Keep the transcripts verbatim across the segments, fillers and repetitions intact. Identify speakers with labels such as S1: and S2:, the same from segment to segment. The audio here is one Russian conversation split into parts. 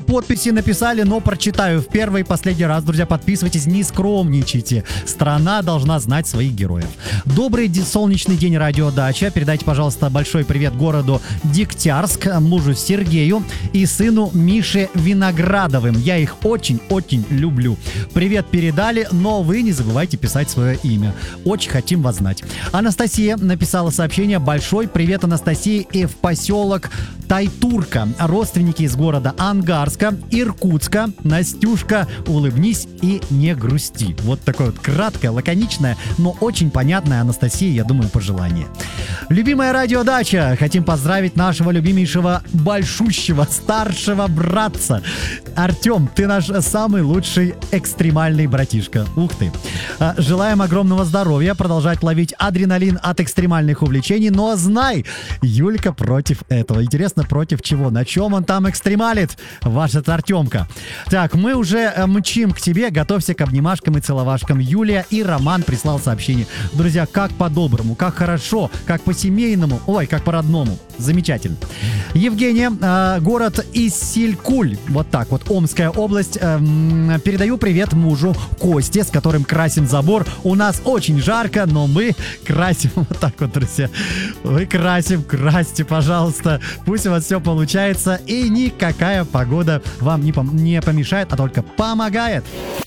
S1: подписи написали, но прочитаю в первый и последний раз. Друзья, подписывайтесь, не скромничайте. Страна должна знать своих героев. Добрый солнечный день, радиодача. Передайте, пожалуйста, большой привет городу Дегтярск, мужу Сергею и сыну Мише Виноградовым. Я их очень-очень люблю. Привет передали, но вы не забывайте писать свое имя. Очень хотим вас знать. Анастасия написала сообщение. Большой привет, Анастасии, и в поселок Тайтурка. Родственники из города Ангарска, Иркутска. Настюшка, улыбнись и не грусти. Вот такое вот краткое, лаконичное, но очень понятное, Анастасия, я думаю, пожелание. Любимая радиодача. Хотим поздравить нашего любимейшего, большущего, старшего братца. Артем, ты наш самый лучший экстремальный братишка. Ух ты. Желаем огромного здоровья, продолжать ловить адреналин от экстремальных увлечений, но знай, Юлька против этого. Интересно, против чего? На чем он там экстремалит? Ваш это Артемка. Так, мы уже мчим к тебе. Готовься к обнимашкам и целовашкам. Юлия и Роман прислал сообщение. Друзья, как по-доброму, как хорошо, как по-семейному, ой, как по-родному. Замечательно. Евгения, э, город Иссилькуль, вот так вот, Омская область. Э, передаю привет мужу Косте, с которым красим забор. У нас очень жарко, но мы красим. Вот так вот, друзья. Вы красим, красьте, пожалуйста. Пусть у вас все получается, и никакая погода вам не, пом- не помешает, а только помогает.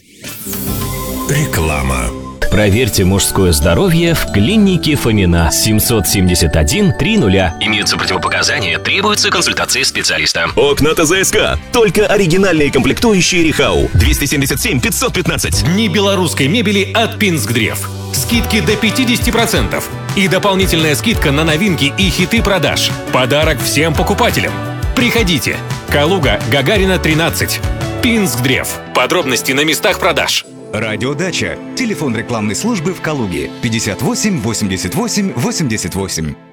S2: Реклама.
S3: Проверьте мужское здоровье в клинике Фомина. семьсот семьдесят один триста. Имеются противопоказания, требуется консультация специалиста.
S2: Окна ТЗСК. Только оригинальные комплектующие Рихау. двести семьдесят семь пятьсот пятнадцать.
S4: Дни белорусской мебели от Пинскдрев. Скидки до пятьдесят процентов. И дополнительная скидка на новинки и хиты продаж. Подарок всем покупателям. Приходите. Калуга, Гагарина, тринадцать. Пинскдрев. Подробности на местах продаж.
S5: Радиодача. Телефон рекламной службы в Калуге. пятьдесят восемь восемьдесят восемь восемьдесят восемь.